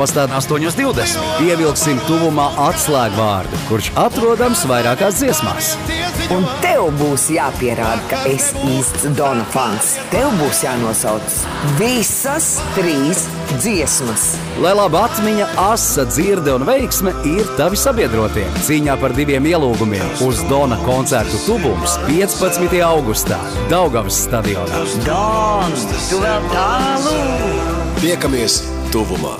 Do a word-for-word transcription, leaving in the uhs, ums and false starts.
e-pastā astoņi divdesmit. Pievilksim tuvumā atslēgvārdu, kurš atrodams vairākās dziesmās. Un tev būs jāpierāda, ka esi īsts Dona fans. Tev būs jānosauc visas trīs dziesmas. Lai laba atmiņa, asa dzirde un veiksme ir tavi sabiedrotie. Cīņā par diviem ielūgumiem uz Dona koncertu tuvums piecpadsmitajā augustā Daugavas stadionā. Don, tu vēl tālu! Tiekamies tuvumā!